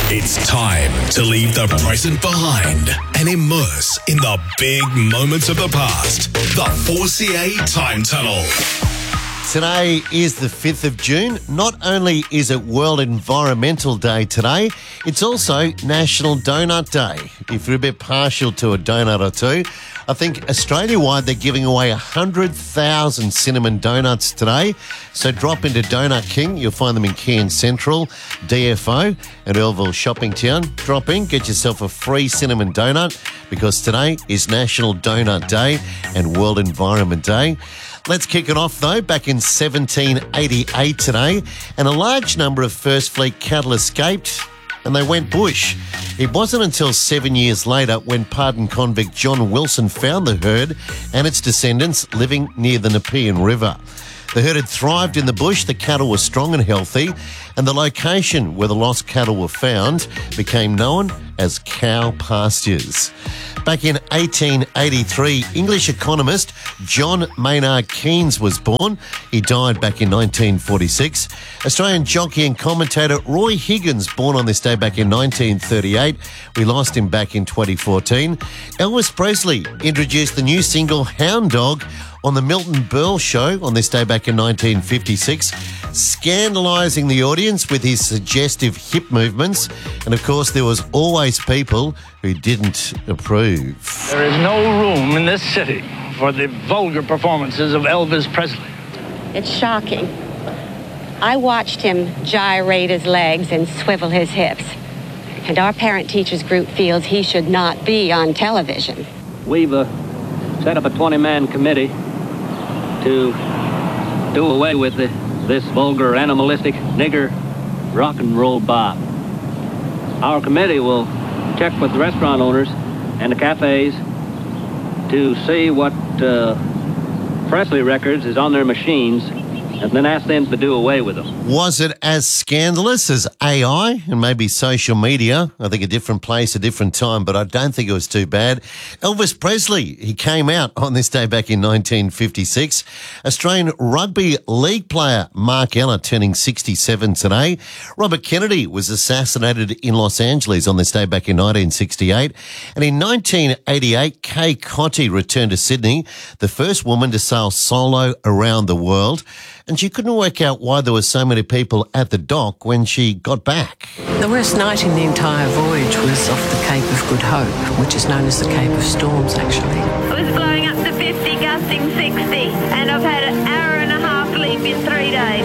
It's time to leave the present behind and immerse in the big moments of the past. The 4CA Time Tunnel. Today is the 5th of June. Not only is it World Environmental Day today, it's also National Donut Day. If you're a bit partial to a donut or two, I think Australia-wide they're giving away 100,000 cinnamon donuts today. So drop into Donut King. You'll find them in Cairns Central, DFO and Earlville Shopping Town. Drop in, get yourself a free cinnamon donut because today is National Donut Day and World Environment Day. Let's kick it off, though, back in 1788 today, and a large number of First Fleet cattle escaped and they went bush. It wasn't until 7 years later when pardoned convict John Wilson found the herd and its descendants living near the Nepean River. The herd had thrived in the bush, the cattle were strong and healthy, and the location where the lost cattle were found became known as cow pastures. Back in 1883, English economist John Maynard Keynes was born. He died back in 1946. Australian jockey and commentator Roy Higgins, born on this day back in 1938. We lost him back in 2014. Elvis Presley introduced the new single Hound Dog on the Milton Berle Show on this day back in 1956, scandalising the audience with his suggestive hip movements. And of course, there was always people who didn't approve. There is no room in this city for the vulgar performances of Elvis Presley. It's shocking. I watched him gyrate his legs and swivel his hips. And our parent-teachers group feels he should not be on television. We've set up a 20-man committee to do away with this vulgar, animalistic, nigger rock and roll bop. Our committee will check with the restaurant owners and the cafes to see what Presley records is on their machines and then ask them to do away with them. Was it as scandalous as AI and maybe social media? I think a different place, a different time, but I don't think it was too bad. Elvis Presley, he came out on this day back in 1956. Australian rugby league player Mark Ella turning 67 today. Robert Kennedy was assassinated in Los Angeles on this day back in 1968. And in 1988, Kay Cottee returned to Sydney, the first woman to sail solo around the world. And she couldn't work out why there were so many people at the dock when she got back. The worst night in the entire voyage was off the Cape of Good Hope, which is known as the Cape of Storms, actually. It was blowing up to 50, gusting 60, and I've had an hour and a half leave in 3 days.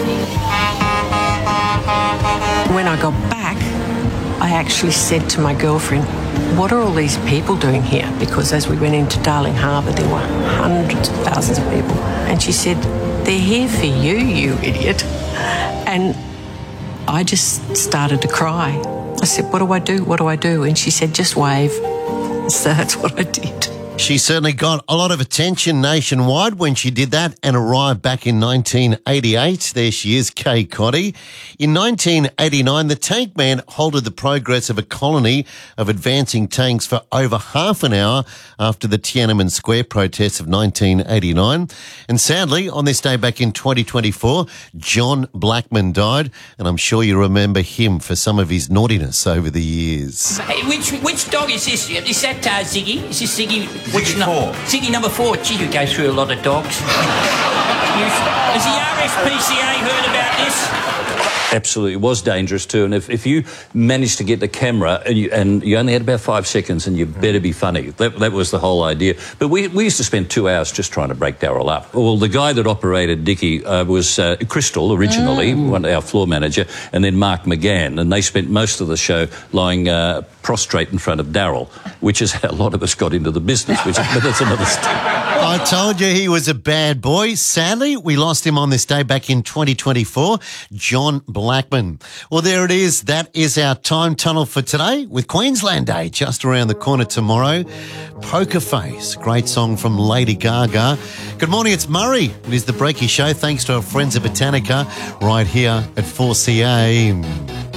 When I got back, I actually said to my girlfriend, what are all these people doing here? Because as we went into Darling Harbour, there were hundreds of thousands of people. And she said, they're here for you, you idiot. And I just started to cry. I said, what do I do? What do I do? And she said, just wave. So that's what I did. She certainly got a lot of attention nationwide when she did that and arrived back in 1988. There she is, Kay Cottee. In 1989, the tank man halted the progress of a colony of advancing tanks for over half an hour after the Tiananmen Square protests of 1989. And sadly, on this day back in 2024, John Blackman died, and I'm sure you remember him for some of his naughtiness over the years. Hey, which dog is this? Is that Ziggy? Is this Ziggy? Which Ziggy number 4. Gee, you go through a lot of dogs. Has the RSPCA heard about this? Absolutely, it was dangerous too. And if you managed to get the camera and you only had about 5 seconds and you better be funny, that was the whole idea. But we used to spend 2 hours just trying to break Daryl up. Well, the guy that operated Dickie was Crystal originally, our floor manager, and then Mark McGann, and they spent most of the show lying prostrate in front of Daryl, which is how a lot of us got into the business, but that's another story. I told you he was a bad boy. Sadly, we lost him on this day back in 2024, John Blackman. Well, there it is. That is our time tunnel for today with Queensland Day just around the corner tomorrow. Poker Face, great song from Lady Gaga. Good morning, it's Murray. It is the Breaky Show. Thanks to our friends at Botanica right here at 4CA.